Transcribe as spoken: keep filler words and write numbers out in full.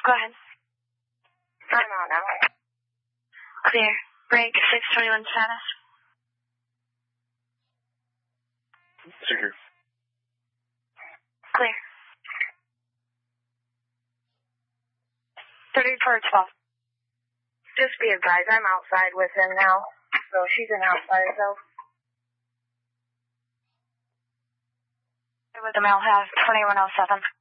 Go ahead. I'm on now. Clear. Break six twenty-one status. Secure. Clear. thirty for twelve. Just be advised, I'm outside with him now. So she's in house by herself. With the male house, twenty-one oh seven.